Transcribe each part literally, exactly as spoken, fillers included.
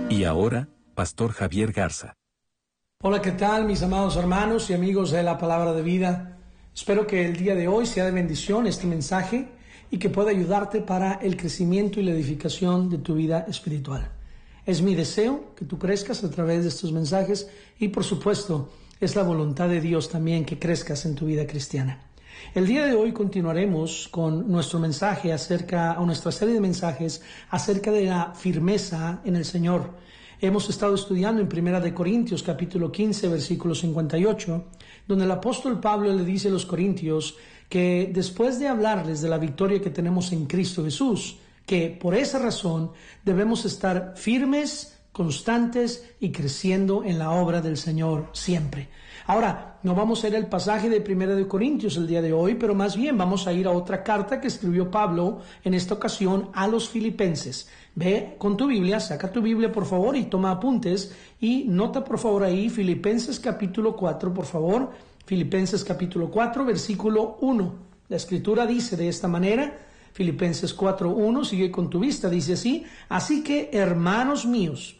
Y ahora, Pastor Javier Garza. Hola, ¿qué tal, mis amados hermanos y amigos de la Palabra de Vida? Espero que el día de hoy sea de bendición este mensaje y que pueda ayudarte para el crecimiento y la edificación de tu vida espiritual. Es mi deseo que tú crezcas a través de estos mensajes y, por supuesto, es la voluntad de Dios también que crezcas en tu vida cristiana. El día de hoy continuaremos con nuestro mensaje acerca, o nuestra serie de mensajes acerca de la firmeza en el Señor. Hemos estado estudiando en Primera de Corintios, capítulo quince, versículo cincuenta y ocho, donde el apóstol Pablo le dice a los corintios que después de hablarles de la victoria que tenemos en Cristo Jesús, que por esa razón debemos estar firmes, constantes y creciendo en la obra del Señor siempre. Ahora, no vamos a ir al pasaje de Primera de Corintios el día de hoy, pero más bien vamos a ir a otra carta que escribió Pablo en esta ocasión a los filipenses. Ve con tu Biblia, saca tu Biblia por favor y toma apuntes y nota por favor ahí Filipenses capítulo cuatro, por favor. Filipenses capítulo cuatro, versículo uno. La escritura dice de esta manera, Filipenses cuatro uno, sigue con tu vista, dice así: así que, hermanos míos,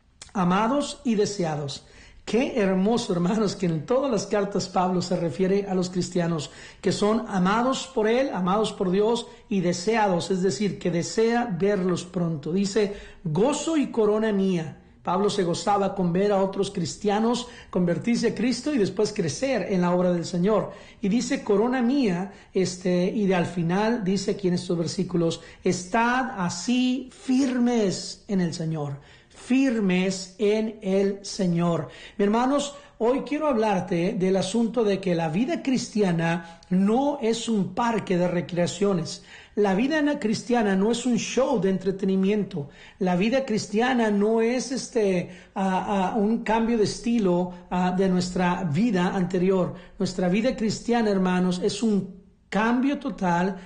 amados y deseados. Qué hermoso, hermanos, que en todas las cartas Pablo se refiere a los cristianos que son amados por Él, amados por Dios y deseados, es decir, que desea verlos pronto. Dice, gozo y corona mía. Pablo se gozaba con ver a otros cristianos convertirse a Cristo y después crecer en la obra del Señor. Y dice, corona mía, este, y de al final dice aquí en estos versículos, estad así firmes en el Señor. Firmes en el Señor. Mis hermanos, hoy quiero hablarte del asunto de que la vida cristiana no es un parque de recreaciones. La vida cristiana no es un show de entretenimiento. La vida cristiana no es este uh, uh, un cambio de estilo uh, de nuestra vida anterior. Nuestra vida cristiana, hermanos, es un cambio total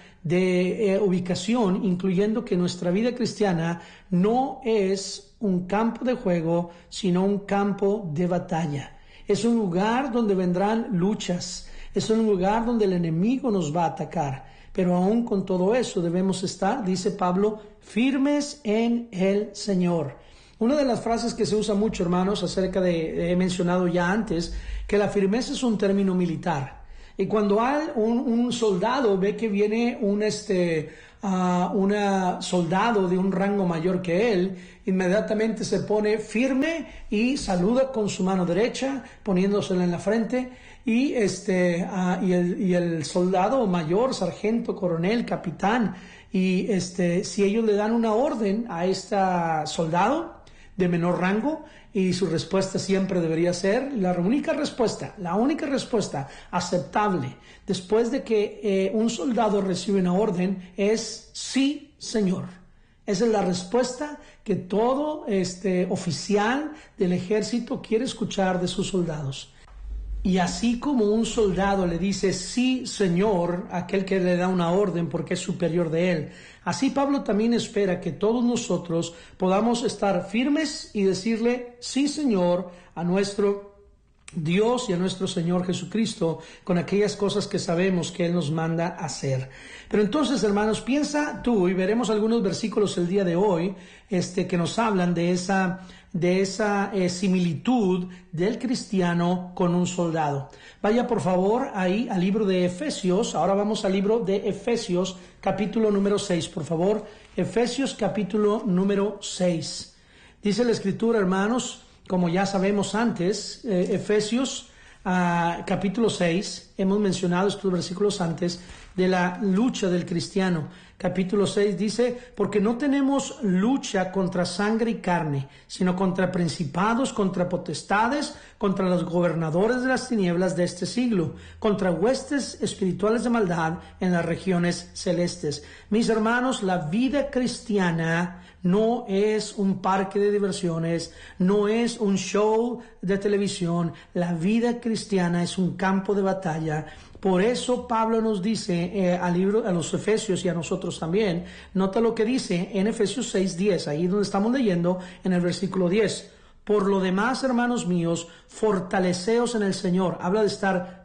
de eh, ubicación, incluyendo que nuestra vida cristiana no es un campo de juego, sino un campo de batalla. Es un lugar donde vendrán luchas, es un lugar donde el enemigo nos va a atacar, pero aún con todo eso debemos estar, dice Pablo, firmes en el Señor. Una de las frases que se usa mucho, hermanos, acerca de, he mencionado ya antes, que la firmeza es un término militar. Y cuando hay un, un soldado ve que viene un este uh, una soldado de un rango mayor que él, inmediatamente se pone firme y saluda con su mano derecha, poniéndosela en la frente, y este uh, y el y el soldado mayor, sargento, coronel, capitán, y este si ellos le dan una orden a este soldado de menor rango, y su respuesta siempre debería ser la única respuesta, la única respuesta aceptable después de que eh, un soldado recibe una orden es sí, señor. Esa es la respuesta que todo este oficial del ejército quiere escuchar de sus soldados. Y así como un soldado le dice sí, señor, a aquel que le da una orden porque es superior de él, así Pablo también espera que todos nosotros podamos estar firmes y decirle sí, señor, a nuestro Dios y a nuestro Señor Jesucristo con aquellas cosas que sabemos que Él nos manda hacer. Pero entonces, hermanos, piensa tú, y veremos algunos versículos el día de hoy este, que nos hablan de esa, de esa eh, similitud del cristiano con un soldado. Vaya por favor ahí al libro de Efesios. Ahora vamos al libro de Efesios capítulo número seis, por favor. Efesios capítulo número seis. Dice la Escritura, hermanos, como ya sabemos antes, eh, Efesios uh, capítulo seis, hemos mencionado estos versículos antes, de la lucha del cristiano. Capítulo seis dice, porque no tenemos lucha contra sangre y carne, sino contra principados, contra potestades, contra los gobernadores de las tinieblas de este siglo, contra huestes espirituales de maldad en las regiones celestes. Mis hermanos, la vida cristiana no es un parque de diversiones, no es un show de televisión. La vida cristiana es un campo de batalla. Por eso Pablo nos dice eh, al libro, a los Efesios y a nosotros también, nota lo que dice en Efesios seis diez, ahí donde estamos leyendo en el versículo diez. Por lo demás, hermanos míos, fortaleceos en el Señor. Habla de estar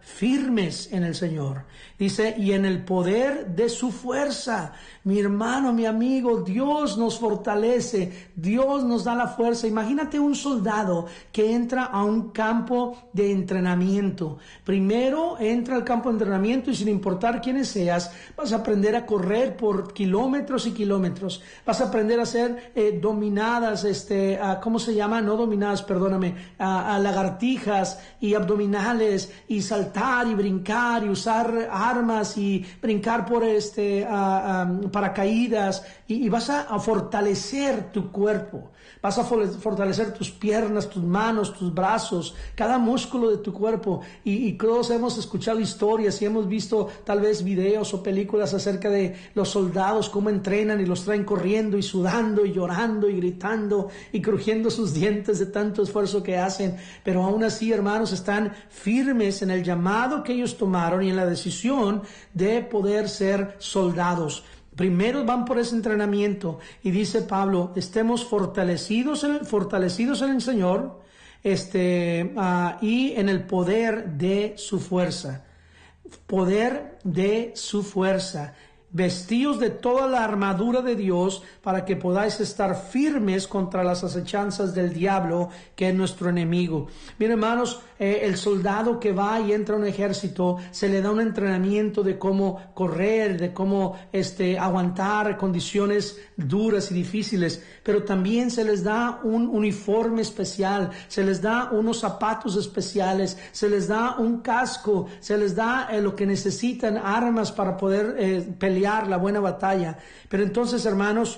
firmes en el Señor. Dice, y en el poder de su fuerza. Mi hermano, mi amigo, Dios nos fortalece, Dios nos da la fuerza. Imagínate un soldado que entra a un campo de entrenamiento. Primero entra al campo de entrenamiento y sin importar quiénes seas, vas a aprender a correr por kilómetros y kilómetros. Vas a aprender a hacer eh, dominadas, este, a, ¿cómo se llama? No dominadas, perdóname, a, a lagartijas y abdominales y saltar y brincar y usar armas y brincar por este a, a, paracaídas y, y vas a, a fortalecer tu cuerpo, vas a fortalecer tus piernas, tus manos, tus brazos, cada músculo de tu cuerpo y, y todos hemos escuchado historias y hemos visto tal vez videos o películas acerca de los soldados, cómo entrenan y los traen corriendo y sudando y llorando y gritando y crujiendo sus dientes de tanto esfuerzo que hacen, pero aún así, hermanos, están firmes en el llamado que ellos tomaron y en la decisión de poder ser soldados. Primero van por ese entrenamiento y dice Pablo, estemos fortalecidos en el, fortalecidos en el Señor este, uh, y en el poder de su fuerza. Poder de su fuerza. Vestíos de toda la armadura de Dios para que podáis estar firmes contra las acechanzas del diablo, que es nuestro enemigo. Miren, hermanos, eh, el soldado que va y entra a un ejército, se le da un entrenamiento de cómo correr, de cómo este, aguantar condiciones duras y difíciles, pero también se les da un uniforme especial, se les da unos zapatos especiales, se les da un casco, se les da eh, lo que necesitan, armas para poder eh, pelear la buena batalla. Pero entonces, hermanos,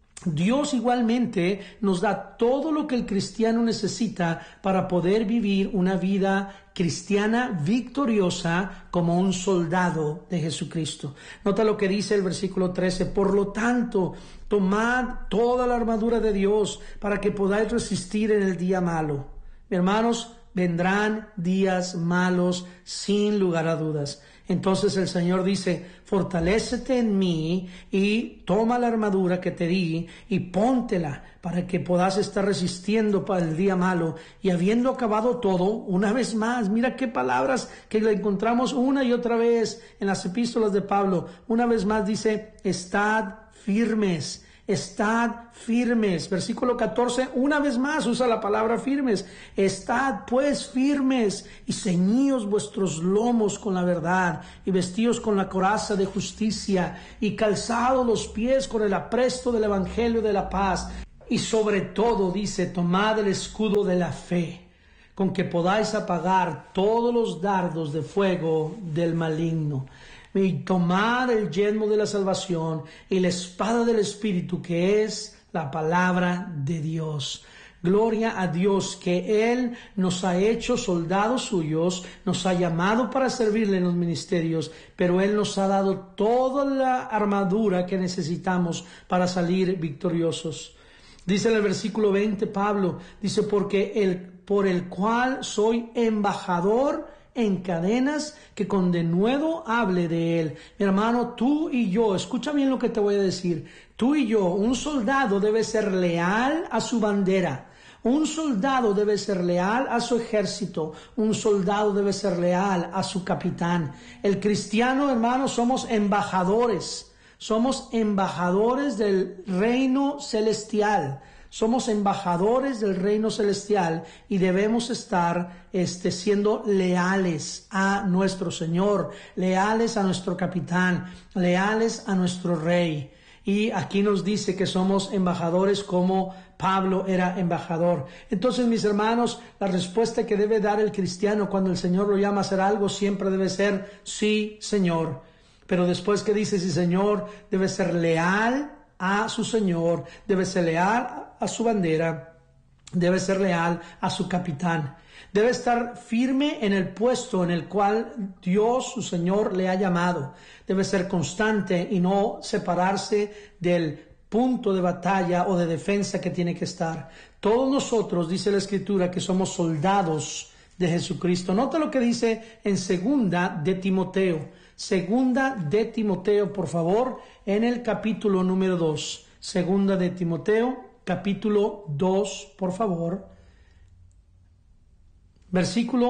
Dios igualmente nos da todo lo que el cristiano necesita para poder vivir una vida cristiana victoriosa como un soldado de Jesucristo. Nota lo que dice el versículo trece. Por lo tanto, tomad toda la armadura de Dios para que podáis resistir en el día malo. Hermanos, vendrán días malos sin lugar a dudas. Entonces el Señor dice, fortalécete en mí y toma la armadura que te di y póntela para que puedas estar resistiendo para el día malo. Y habiendo acabado todo, una vez más, mira qué palabras que le encontramos una y otra vez en las epístolas de Pablo. Una vez más dice, estad firmes. Estad firmes. Versículo catorce, una vez más usa la palabra firmes. Estad pues firmes y ceñíos vuestros lomos con la verdad y vestíos con la coraza de justicia y calzados los pies con el apresto del evangelio de la paz. Y sobre todo dice, tomad el escudo de la fe, con que podáis apagar todos los dardos de fuego del maligno. Y tomad el yelmo de la salvación y la espada del Espíritu, que es la palabra de Dios. Gloria a Dios que Él nos ha hecho soldados suyos, nos ha llamado para servirle en los ministerios, pero Él nos ha dado toda la armadura que necesitamos para salir victoriosos. Dice en el versículo veinte Pablo, dice, porque el, por el cual soy embajador en cadenas, que con denuedo hable de él. Mi hermano, tú y yo, escucha bien lo que te voy a decir, tú y yo, un soldado debe ser leal a su bandera. Un soldado debe ser leal a su ejército, un soldado debe ser leal a su capitán. El cristiano, hermano, somos embajadores, somos embajadores del reino celestial. Somos embajadores del reino celestial y debemos estar este, siendo leales a nuestro Señor, leales a nuestro capitán, leales a nuestro rey. Y aquí nos dice que somos embajadores como Pablo era embajador. Entonces, mis hermanos, la respuesta que debe dar el cristiano cuando el Señor lo llama a hacer algo siempre debe ser sí, Señor. Pero después que dice sí, Señor, debe ser leal a su Señor, debe ser leal a su bandera, debe ser leal a su capitán, debe estar firme en el puesto en el cual Dios, su Señor, le ha llamado, debe ser constante y no separarse del punto de batalla o de defensa que tiene que estar. Todos nosotros, dice la Escritura, que somos soldados de Jesucristo. Nota lo que dice en segunda de Timoteo. Segunda de Timoteo, por favor, en el capítulo número dos. Segunda de Timoteo, capítulo dos, por favor. Versículo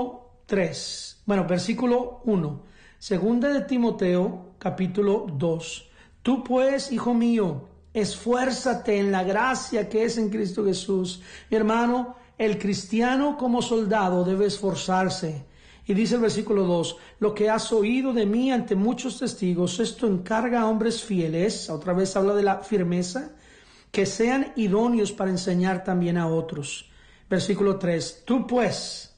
tres. Bueno, versículo uno. Segunda de Timoteo, capítulo dos. Tú pues, hijo mío, esfuérzate en la gracia que es en Cristo Jesús. Mi hermano, el cristiano como soldado debe esforzarse. Y dice el versículo dos, lo que has oído de mí ante muchos testigos, esto encarga a hombres fieles, otra vez habla de la firmeza, que sean idóneos para enseñar también a otros. Versículo tres, tú pues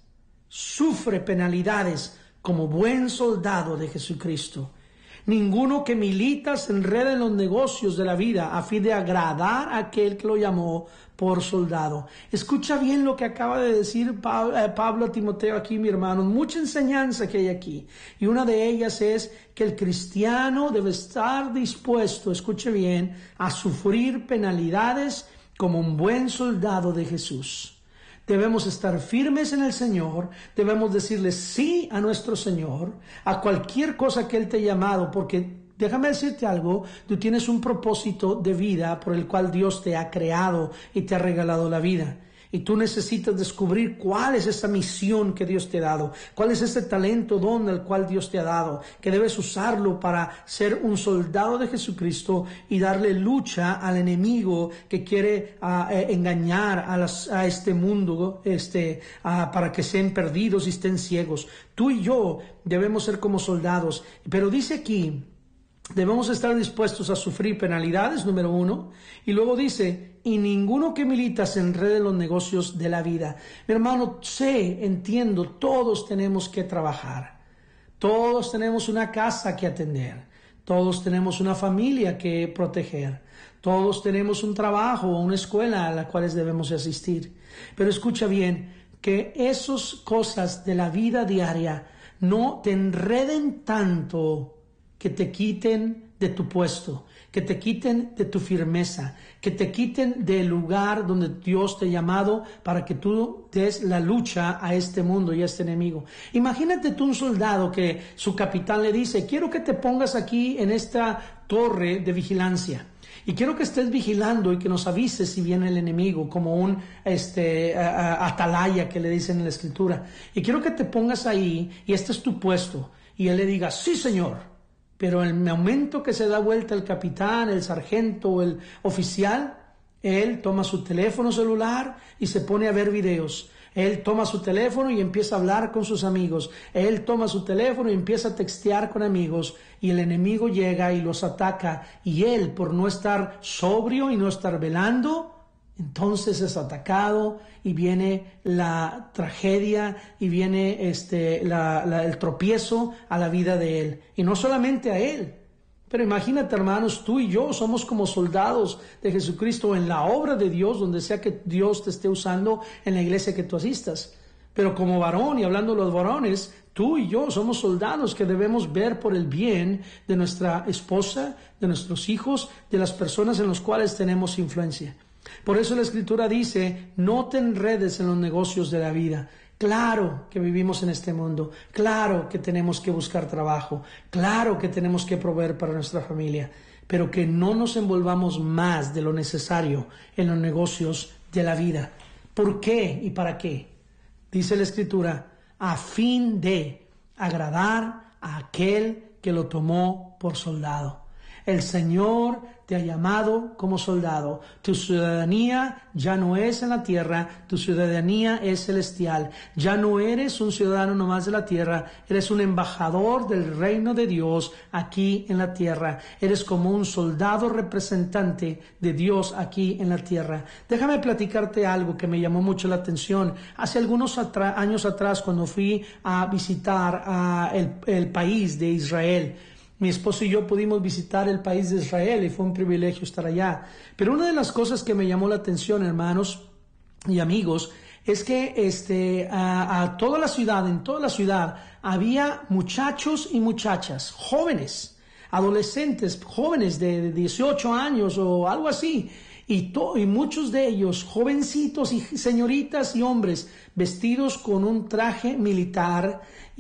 sufre penalidades como buen soldado de Jesucristo. Ninguno que milita se enreda en los negocios de la vida a fin de agradar a aquel que lo llamó por soldado. Escucha bien lo que acaba de decir Pablo a Timoteo aquí, mi hermano. Mucha enseñanza que hay aquí. Y una de ellas es que el cristiano debe estar dispuesto, escuche bien, a sufrir penalidades como un buen soldado de Jesús. Debemos estar firmes en el Señor, debemos decirle sí a nuestro Señor, a cualquier cosa que Él te ha llamado, porque déjame decirte algo, tú tienes un propósito de vida por el cual Dios te ha creado y te ha regalado la vida. Y tú necesitas descubrir cuál es esa misión que Dios te ha dado, cuál es ese talento, don al cual Dios te ha dado, que debes usarlo para ser un soldado de Jesucristo y darle lucha al enemigo que quiere uh, engañar a, las, a este mundo este, uh, para que sean perdidos y estén ciegos. Tú y yo debemos ser como soldados, pero dice aquí, debemos estar dispuestos a sufrir penalidades, número uno, y luego dice, y ninguno que milita se enrede en los negocios de la vida. Mi hermano, sé, entiendo, todos tenemos que trabajar, todos tenemos una casa que atender, todos tenemos una familia que proteger, todos tenemos un trabajo o una escuela a la cual debemos asistir. Pero escucha bien, que esas cosas de la vida diaria no te enreden tanto que te quiten de tu puesto, que te quiten de tu firmeza, que te quiten del lugar donde Dios te ha llamado para que tú des la lucha a este mundo y a este enemigo. Imagínate tú un soldado que su capitán le dice, quiero que te pongas aquí en esta torre de vigilancia. Y quiero que estés vigilando y que nos avises si viene el enemigo, como un este, uh, uh, atalaya que le dicen en la escritura. Y quiero que te pongas ahí y este es tu puesto. Y él le diga, sí señor. Pero en el momento que se da vuelta el capitán, el sargento o el oficial, él toma su teléfono celular y se pone a ver videos. Él toma su teléfono y empieza a hablar con sus amigos. Él toma su teléfono y empieza a textear con amigos. Y el enemigo llega y los ataca. Y él, por no estar sobrio y no estar velando, entonces es atacado y viene la tragedia y viene este, la, la, el tropiezo a la vida de él. Y no solamente a él. Pero imagínate, hermanos, tú y yo somos como soldados de Jesucristo en la obra de Dios, donde sea que Dios te esté usando en la iglesia que tú asistas. Pero como varón, y hablando de los varones, tú y yo somos soldados que debemos ver por el bien de nuestra esposa, de nuestros hijos, de las personas en las cuales tenemos influencia. Por eso la Escritura dice, no te enredes en los negocios de la vida. Claro que vivimos en este mundo, claro que tenemos que buscar trabajo, claro que tenemos que proveer para nuestra familia, pero que no nos envolvamos más de lo necesario en los negocios de la vida. ¿Por qué y para qué? Dice la Escritura, a fin de agradar a aquel que lo tomó por soldado. El Señor te ha llamado como soldado. Tu ciudadanía ya no es en la tierra, tu ciudadanía es celestial. Ya no eres un ciudadano nomás de la tierra, eres un embajador del reino de Dios aquí en la tierra. Eres como un soldado representante de Dios aquí en la tierra. Déjame platicarte algo que me llamó mucho la atención. Hace algunos atra- años atrás, cuando fui a visitar a el, el país de Israel, mi esposo y yo pudimos visitar el país de Israel y fue un privilegio estar allá. Pero una de las cosas que me llamó la atención, hermanos y amigos, es que este, a, a toda la ciudad, en toda la ciudad, había muchachos y muchachas, jóvenes, adolescentes, jóvenes de dieciocho años o algo así. Y, to, y muchos de ellos, jovencitos y señoritas y hombres, vestidos con un traje militar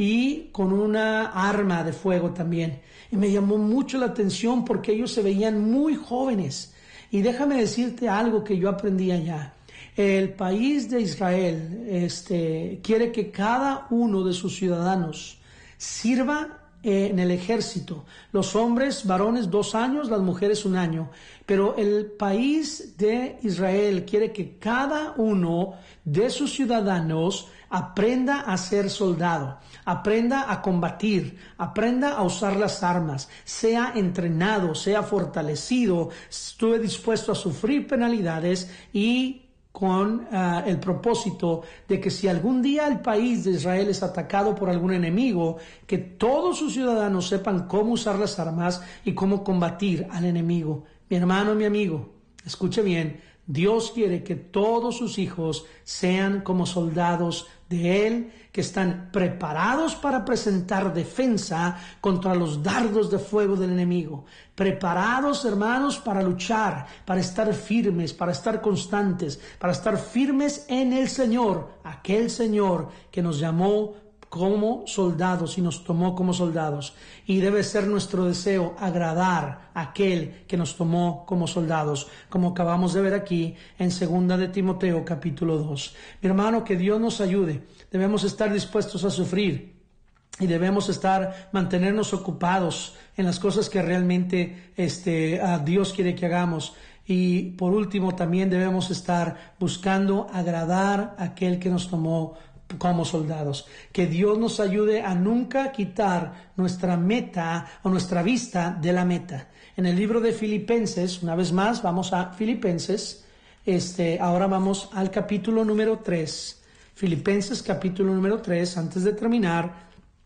y con una arma de fuego también. Y me llamó mucho la atención porque ellos se veían muy jóvenes. Y déjame decirte algo que yo aprendí allá. El país de Israel este, quiere que cada uno de sus ciudadanos sirva en el ejército. Los hombres, varones, dos años, las mujeres un año. Pero el país de Israel quiere que cada uno de sus ciudadanos aprenda a ser soldado, aprenda a combatir, aprenda a usar las armas, sea entrenado, sea fortalecido, estuve dispuesto a sufrir penalidades y con uh, el propósito de que si algún día el país de Israel es atacado por algún enemigo, que todos sus ciudadanos sepan cómo usar las armas y cómo combatir al enemigo. Mi hermano, mi amigo, escuche bien, Dios quiere que todos sus hijos sean como soldados de Él, que están preparados para presentar defensa contra los dardos de fuego del enemigo. Preparados, hermanos, para luchar, para estar firmes, para estar constantes, para estar firmes en el Señor, aquel Señor que nos llamó como soldados y nos tomó como soldados. Y debe ser nuestro deseo agradar a aquel que nos tomó como soldados, como acabamos de ver aquí en segunda de Timoteo capítulo dos. Mi hermano, que Dios nos ayude. Debemos estar dispuestos a sufrir y debemos estar, mantenernos ocupados en las cosas que realmente este, a Dios quiere que hagamos. Y por último, también debemos estar buscando agradar a aquel que nos tomó como soldados. Que Dios nos ayude a nunca quitar nuestra meta o nuestra vista de la meta. En el libro de Filipenses, una vez más, vamos a Filipenses, este, ahora vamos al capítulo número tres. Filipenses capítulo número tres, antes de terminar,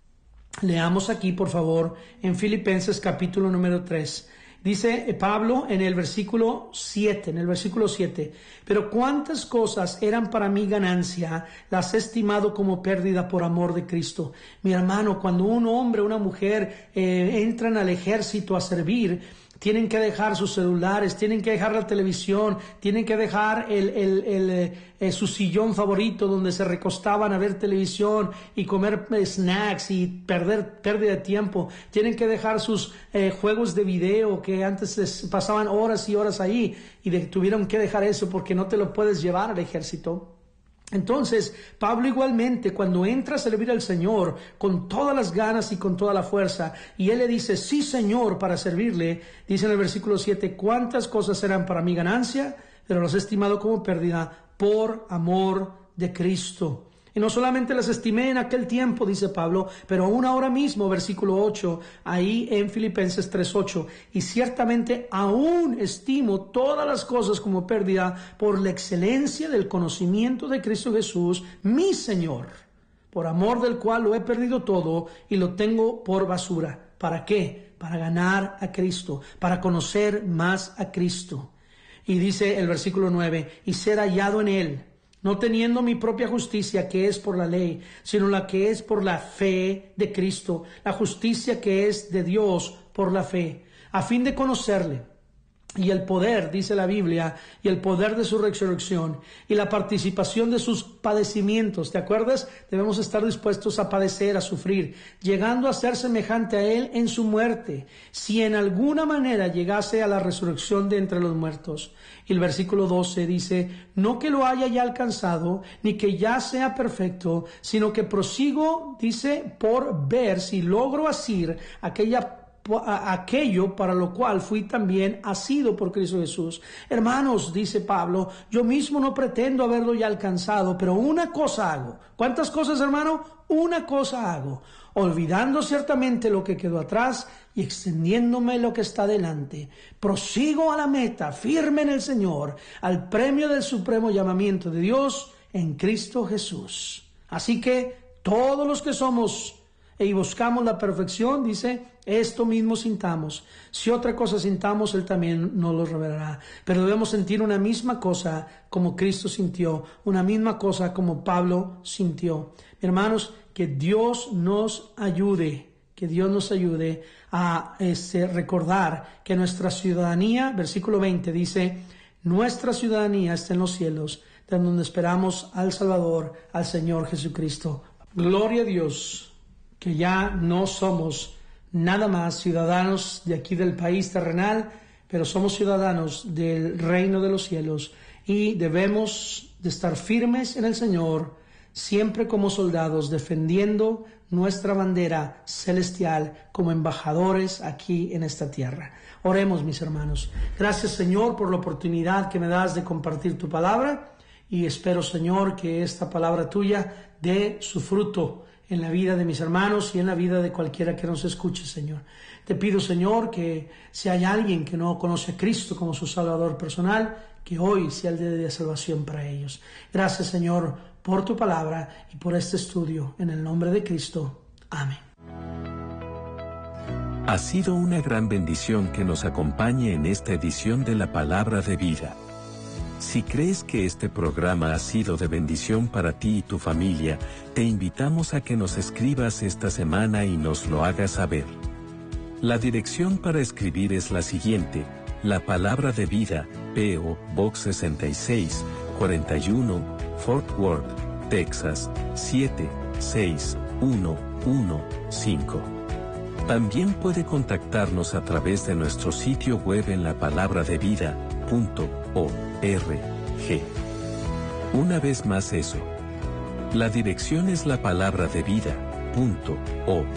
leamos aquí por favor en Filipenses capítulo número tres. Dice Pablo en el versículo siete, en el versículo siete, pero cuántas cosas eran para mí ganancia, las he estimado como pérdida por amor de Cristo. Mi hermano, cuando un hombre o una mujer eh, entran al ejército a servir, tienen que dejar sus celulares, tienen que dejar la televisión, tienen que dejar el, el, el, eh, su sillón favorito donde se recostaban a ver televisión y comer eh, snacks y perder pérdida de tiempo. Tienen que dejar sus eh, juegos de video que antes les pasaban horas y horas ahí y de, tuvieron que dejar eso porque no te lo puedes llevar al ejército. Entonces, Pablo igualmente cuando entra a servir al Señor con todas las ganas y con toda la fuerza, y él le dice, sí Señor, para servirle, dice en el versículo siete, cuántas cosas eran para mi ganancia, pero las he estimado como pérdida por amor de Cristo. Y no solamente las estimé en aquel tiempo, dice Pablo, pero aún ahora mismo, versículo ocho, ahí en Filipenses tres ocho, y ciertamente aún estimo todas las cosas como pérdida por la excelencia del conocimiento de Cristo Jesús, mi Señor, por amor del cual lo he perdido todo y lo tengo por basura. ¿Para qué? Para ganar a Cristo, para conocer más a Cristo. Y dice el versículo nueve, y ser hallado en Él, no teniendo mi propia justicia que es por la ley, sino la que es por la fe de Cristo, la justicia que es de Dios por la fe, a fin de conocerle y el poder, dice la Biblia, y el poder de su resurrección y la participación de sus padecimientos. ¿Te acuerdas? Debemos estar dispuestos a padecer, a sufrir, llegando a ser semejante a Él en su muerte, si en alguna manera llegase a la resurrección de entre los muertos. Y el versículo doce dice, no que lo haya ya alcanzado, ni que ya sea perfecto, sino que prosigo, dice, por ver si logro asir aquella aquello para lo cual fui también asido por Cristo Jesús. Hermanos, dice Pablo, yo mismo no pretendo haberlo ya alcanzado, pero una cosa hago. ¿Cuántas cosas, hermano? Una cosa hago, olvidando ciertamente lo que quedó atrás y extendiéndome lo que está delante. Prosigo a la meta, firme en el Señor, al premio del supremo llamamiento de Dios en Cristo Jesús. Así que todos los que somos y buscamos la perfección, dice, esto mismo sintamos. Si otra cosa sintamos, Él también nos lo revelará. Pero debemos sentir una misma cosa como Cristo sintió, una misma cosa como Pablo sintió. Hermanos, que Dios nos ayude, que Dios nos ayude a este, recordar que nuestra ciudadanía, versículo veinte dice, nuestra ciudadanía está en los cielos, de donde esperamos al Salvador, al Señor Jesucristo. Gloria a Dios, que ya no somos nada más ciudadanos de aquí del país terrenal, pero somos ciudadanos del reino de los cielos y debemos de estar firmes en el Señor, siempre como soldados defendiendo nuestra bandera celestial como embajadores aquí en esta tierra. Oremos, mis hermanos. Gracias, Señor, por la oportunidad que me das de compartir tu palabra, y espero, Señor, que esta palabra tuya dé su fruto en la vida de mis hermanos y en la vida de cualquiera que nos escuche, Señor. Te pido, Señor, que si hay alguien que no conoce a Cristo como su Salvador personal, que hoy sea el día de salvación para ellos. Gracias, Señor, por tu palabra y por este estudio. En el nombre de Cristo. Amén. Ha sido una gran bendición que nos acompañe en esta edición de la Palabra de Vida. Si crees que este programa ha sido de bendición para ti y tu familia, te invitamos a que nos escribas esta semana y nos lo hagas saber. La dirección para escribir es la siguiente: La Palabra de Vida, P O Box sesenta y seis, cuarenta y uno, Fort Worth, Texas, siete seis uno uno cinco. También puede contactarnos a través de nuestro sitio web en la palabra de vida punto org. Una vez más eso. La dirección es la palabra de vida punto org.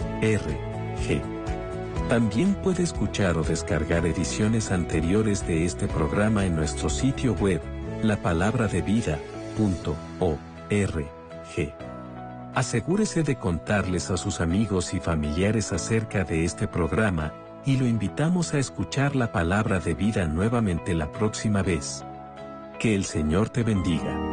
También puede escuchar o descargar ediciones anteriores de este programa en nuestro sitio web, la palabra de vida punto org. Asegúrese de contarles a sus amigos y familiares acerca de este programa, y lo invitamos a escuchar la palabra de vida nuevamente la próxima vez. Que el Señor te bendiga.